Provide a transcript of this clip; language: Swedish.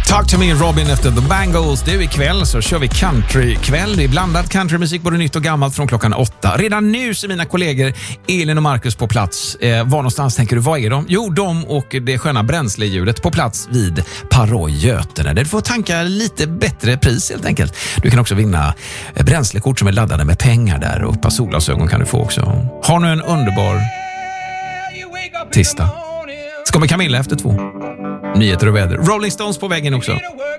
Talk to me Robin efter The Bangles. Det är ikväll så kör vi countrykväll. Det är blandad countrymusik, både nytt och gammalt från klockan 8. Redan nu så är mina kollegor Elin och Marcus på plats. Var någonstans tänker du, vad är de? Jo, de och det sköna bränsleljudet på plats vid Paroy Götene. Där du får tanka lite bättre pris helt enkelt. Du kan också vinna bränslekort som är laddade med pengar där, och ett par solglasögon kan du få också. Ha nu en underbar tisdag. Ska med Camilla efter 2. Nyheter och väder. Rolling Stones på väggen också.